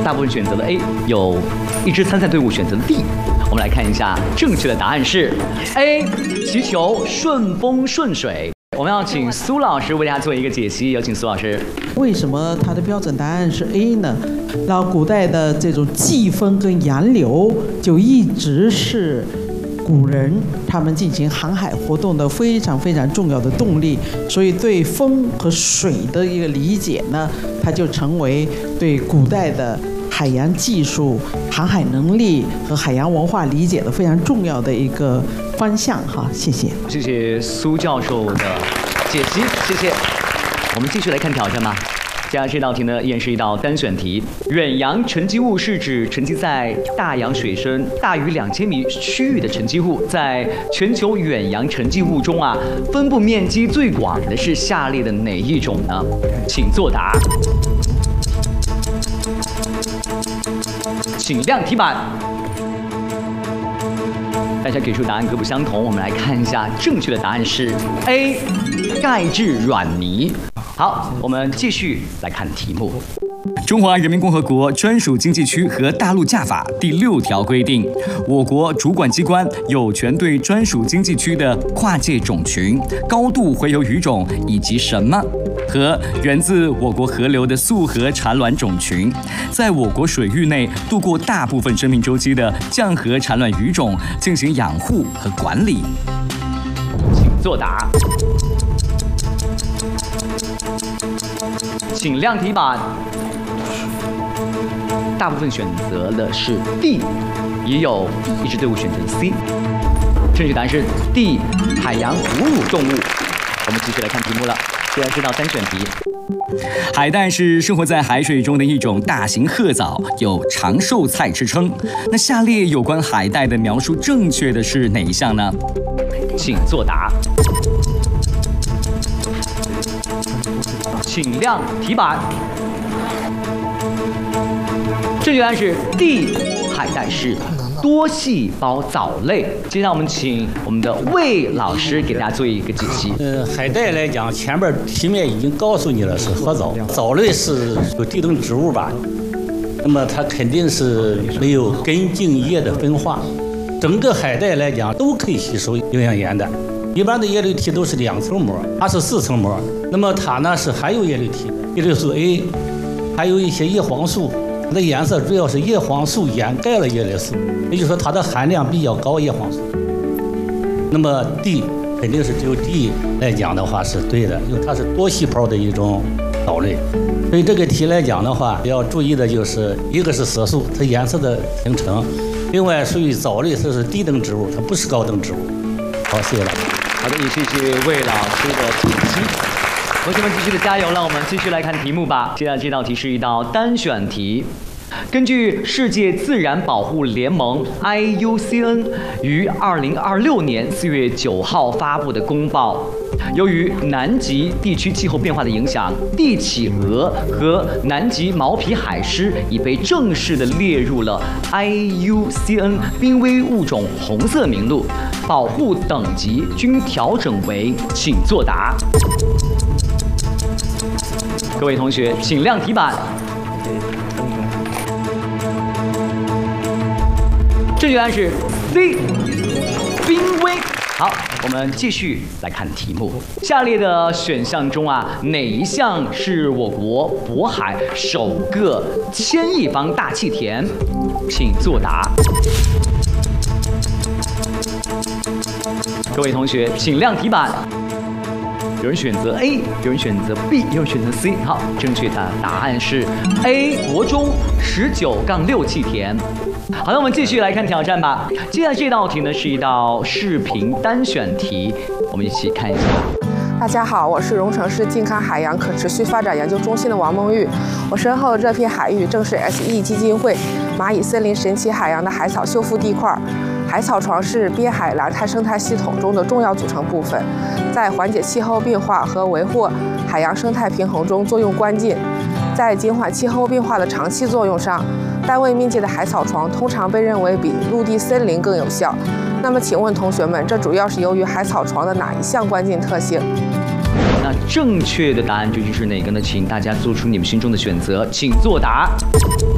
大部分选择了 A， 有一支参赛队伍选择了 D。我们来看一下正确的答案是 A， 祈求顺风顺水。我们要请苏老师为大家做一个解析，有请苏老师。 为什么它的标准答案是 A 呢？然后古代的这种季风跟洋流就一直是古人他们进行航海活动的非常非常重要的动力，所以对风和水的一个理解呢，它就成为对古代的海洋技术、航海能力和海洋文化理解的非常重要的一个方向哈。谢谢， 谢谢苏教授的解析，谢谢。我们继续来看挑战吧。接下来这道题呢，依然是一道单选题。远洋沉积物是指沉积在大洋水深大于2000米区域的沉积物。在全球远洋沉积物中啊，分布面积最广的是下列的哪一种呢？请作答。请亮题板。大家给出答案各不相同，我们来看一下正确的答案是 A， 钙质软泥。好，我们继续来看题目。中华人民共和国专属经济区和大陆架法第6条规定，我国主管机关有权对专属经济区的跨界种群、高度洄游鱼种以及什么和源自我国河流的素河产卵种群，在我国水域内度过大部分生命周期的降河产卵鱼种进行养护和管理。请作答。请亮题板。大部分选择的是 D， 也有一支队伍选择了 C。正确答案是 D， 海洋哺乳动物。我们继续来看题目了。接下来这道单选题。海带是生活在海水中的一种大型褐藻，有长寿菜之称。那下列有关海带的描述正确的是哪一项呢？请作答。请亮题板。正确答案是 D， 海带是多细胞藻类。接下来我们请我们的魏老师给大家做一个解析。 海带来讲，前面题面已经告诉你了，是褐藻，藻类是有地等植物吧？那么它肯定是没有根茎叶的分化。整个海带来讲都可以吸收营养盐的。一般的叶绿体都是2层膜，它是4层膜。那么它呢是含有叶绿体的，叶绿素 A， 还有一些叶黄素。它的颜色主要是叶黄素掩盖了叶绿素，也就是说它的含量比较高，叶黄素。那么 D 肯定是只有 D 来讲的话是对的，因为它是多细胞的一种藻类。所以这个题来讲的话，要注意的就是一个是色素，它颜色的形成；另外属于藻类，它是低等植物，它不是高等植物。好，谢谢大家。 好的，也谢谢魏老师的解析。同学们继续的加油，让我们继续来看题目吧。接下来这道题是一道单选题。根据世界自然保护联盟 IUCN 于2026年4月9号发布的公报，由于南极地区气候变化的影响，帝企鹅和南极毛皮海狮已被正式的列入了 IUCN 濒危物种红色名录，保护等级均调整为，请作答。各位同学，请亮题板。正确答案是 C， 濒危。好，我们继续来看题目。下列的选项中啊，哪一项是我国渤海首个1000亿方大气田？请作答。各位同学，请亮题板。有人选择 A， 有人选择 B， 有人选择 C。好，正确的答案是 A， 国中19-6气田。好的，我们继续来看挑战吧。接下来这道题呢是一道视频单选题，我们一起看一下。 大家好，我是荣城市靖康海洋可持续发展研究中心的王梦玉。我身后的这片海域正是 SE 基金会蚂蚁森林神奇海洋的海草修复地块。海草床是滨海蓝态生态系统中的重要组成部分，在缓解气候变化和维护海洋生态平衡中作用关键。在减缓气候变化的长期作用上，单位面积的海草床通常被认为比陆地森林更有效。那么请问同学们，这主要是由于海草床的哪一项关键特性？ 那正确的答案究竟是哪个呢？请大家做出你们心中的选择，请作答。